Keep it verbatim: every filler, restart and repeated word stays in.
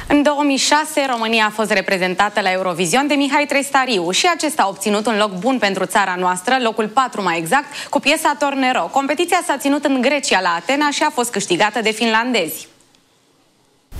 În două mii șase, România a fost reprezentată la Eurovision de Mihai Trăistariu și acesta a obținut un loc bun pentru țara noastră, locul patru mai exact, cu piesa Tornero. Competiția s-a ținut în Grecia, la Atena, și a fost câștigată de finlandezi.